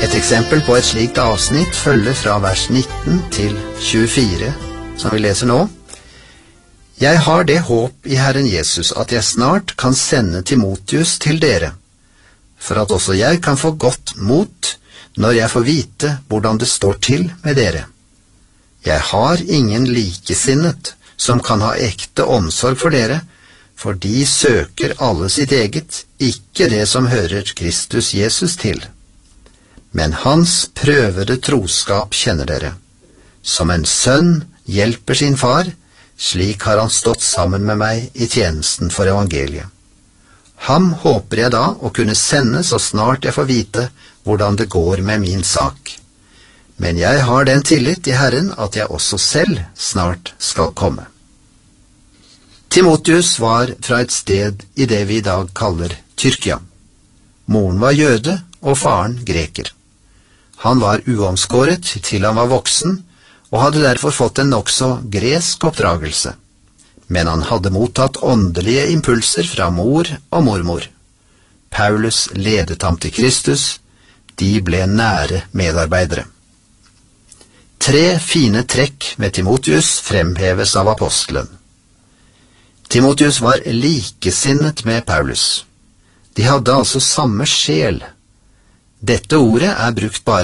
Et eksempel på et slikt avsnitt følger fra vers 19 til 24, som vi leser nå. Jeg har det håp i Herren Jesus at jeg snart kan sende Timotheus til dere, for at også jeg kan få godt mot når jeg får vite hvordan det står til med dere. Jeg har ingen likesinnet som kan ha ekte omsorg for dere, for de søker alle sitt eget, ikke det som hører Kristus Jesus til. Men hans prøvede troskap kjenner dere. Som en sønn hjelper sin far, slik har han stått sammen med meg i tjenesten for evangeliet. Ham håper jeg da å kunne sende så snart jeg får vite hvordan det går med min sak. Men jeg har den tillit i Herren at jeg også selv snart skal komme. Timotheus var fra et sted i det vi i dag kaller Tyrkia. Moren var jøde og faren greker. Han var uomskåret til han var voksen, og hadde derfor fått en nokså gresk oppdragelse. Men han hadde mottatt åndelige impulser fra mor og mormor. Paulus ledet ham til Kristus, de ble nære medarbeidere. 3 fine trekk med Timotheus fremheves av apostelen. Timotheus var likesinnet med Paulus. De hadde altså samme sjel. Dette ordet er brukt bare